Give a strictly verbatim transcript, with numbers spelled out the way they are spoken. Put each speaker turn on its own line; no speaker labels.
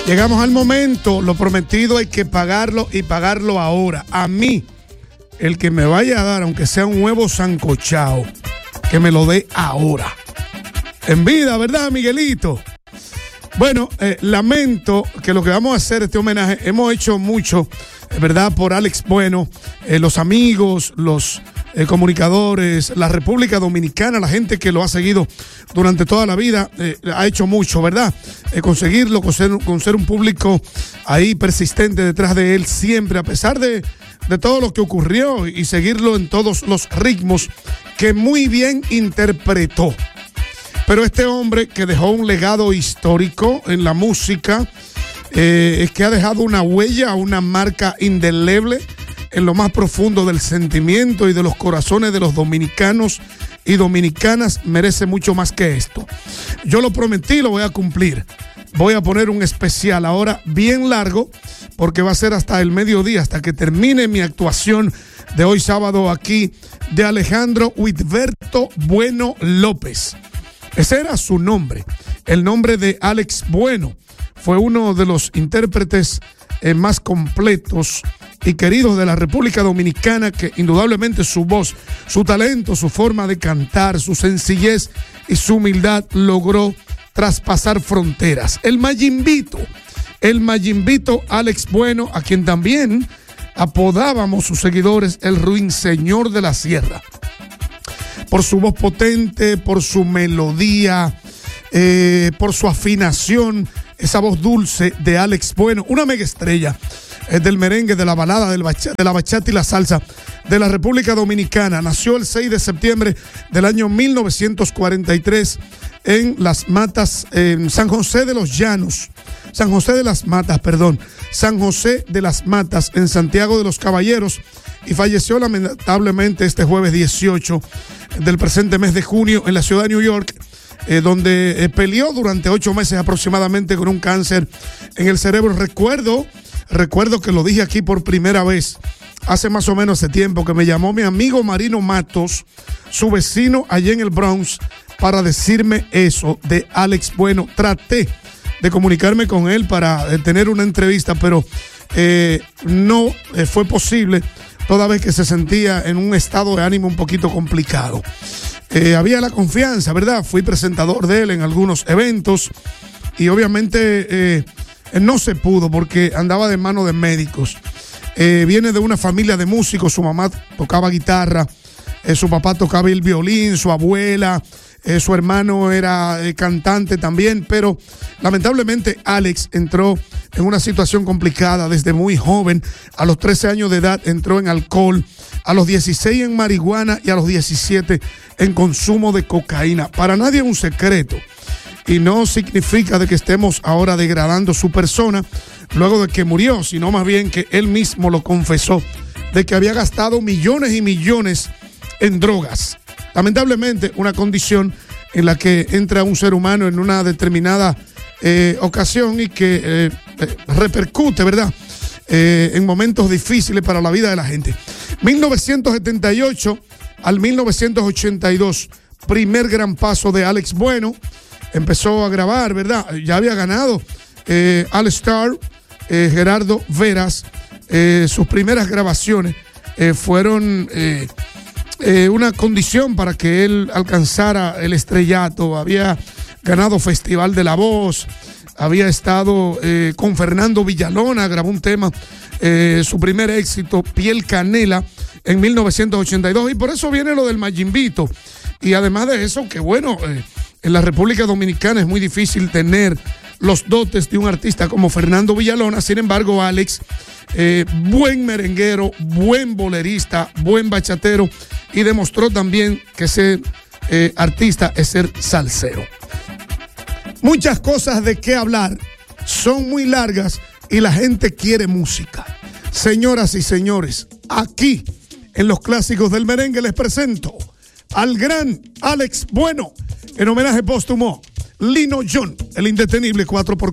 Llegamos al momento, lo prometido hay que pagarlo y pagarlo ahora. A mí, el que me vaya a dar, aunque sea un huevo sancochado, que me lo dé ahora. En vida, ¿verdad, Miguelito? Bueno, eh, lamento que lo que vamos a hacer, este homenaje, hemos hecho mucho, ¿verdad? Por Alex Bueno, eh, los amigos, los eh, comunicadores, la República Dominicana, la gente que lo ha seguido durante toda la vida, eh, ha hecho mucho, ¿verdad? Eh, conseguirlo, con ser, con ser un público ahí persistente detrás de él siempre, a pesar de, de todo lo que ocurrió, y seguirlo en todos los ritmos que muy bien interpretó. Pero este hombre que dejó un legado histórico en la música, eh, es que ha dejado una huella, una marca indeleble en lo más profundo del sentimiento y de los corazones de los dominicanos y dominicanas, merece mucho más que esto. Yo lo prometí, lo voy a cumplir. Voy a poner un especial ahora bien largo, porque va a ser hasta el mediodía, hasta que termine mi actuación de hoy sábado aquí, de Alejandro Huitberto Bueno López. Ese era su nombre, el nombre de Alex Bueno. Fue uno de los intérpretes eh, más completos y queridos de la República Dominicana, que indudablemente su voz, su talento, su forma de cantar, su sencillez y su humildad logró traspasar fronteras. El Mayimbito, el Mayimbito Alex Bueno, a quien también apodábamos sus seguidores el Ruiseñor de la Sierra. Por su voz potente, por su melodía, eh, por su afinación, esa voz dulce de Alex Bueno, una mega estrella eh, del merengue, de la balada, del bachata, de la bachata y la salsa de la República Dominicana. Nació el seis de septiembre del año mil novecientos cuarenta y tres en Las Matas, en San José de los Llanos, San José de las Matas, perdón, San José de las Matas, en Santiago de los Caballeros, y falleció lamentablemente este jueves dieciocho del presente mes de junio en la ciudad de New York, eh, donde eh, peleó durante ocho meses aproximadamente con un cáncer en el cerebro. Recuerdo, recuerdo que lo dije aquí por primera vez hace más o menos ese tiempo, que me llamó mi amigo Marino Matos, su vecino allá en el Bronx, para decirme eso de Alex Bueno. Traté de comunicarme con él para eh, tener una entrevista, pero eh, no eh, fue posible, toda vez que se sentía en un estado de ánimo un poquito complicado. Eh, había la confianza, ¿verdad? Fui presentador de él en algunos eventos y obviamente eh, no se pudo porque andaba de mano de médicos. Eh, viene de una familia de músicos, su mamá tocaba guitarra, eh, su papá tocaba el violín, su abuela, eh, su hermano era eh, cantante también, pero lamentablemente Alex entró en una situación complicada desde muy joven. A los trece años de edad entró en alcohol, a los dieciséis en marihuana y a los diecisiete en consumo de cocaína. Para nadie es un secreto, y no significa de que estemos ahora degradando su persona luego de que murió, sino más bien que él mismo lo confesó, de que había gastado millones y millones en drogas. Lamentablemente, una condición en la que entra un ser humano en una determinada eh, ocasión y que eh, eh, repercute, ¿verdad?, eh, en momentos difíciles para la vida de la gente. mil novecientos setenta y ocho al mil novecientos ochenta y dos, primer gran paso de Alex Bueno. Empezó a grabar, ¿verdad? Ya había ganado eh, All Star, eh, Gerardo Veras. Eh, sus primeras grabaciones eh, fueron eh, eh, una condición para que él alcanzara el estrellato. Había ganado Festival de la Voz, había estado eh, con Fernando Villalona, grabó un tema, eh, su primer éxito, Piel Canela, en mil novecientos ochenta y dos, y por eso viene lo del Mayimbito. Y además de eso, que bueno, eh, en la República Dominicana es muy difícil tener los dotes de un artista como Fernando Villalona. Sin embargo, Alex, eh, buen merenguero, buen bolerista, buen bachatero, y demostró también que ser eh, artista es ser salsero. Muchas cosas de qué hablar, son muy largas y la gente quiere música. Señoras y señores, aquí en los clásicos del merengue les presento al gran Alex Bueno, en homenaje póstumo, Lino John, el indetenible cuatro por